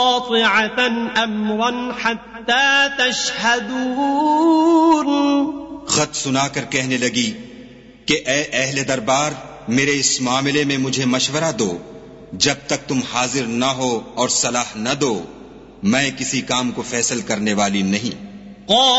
खत सुनाकर कहने लगी कि ए अहले दरबार, मेरे इस मामले में मुझे मशवरा दो। जब तक तुम हाजिर न हो और सलाह न दो, मैं किसी काम को फैसल करने वाली नहीं।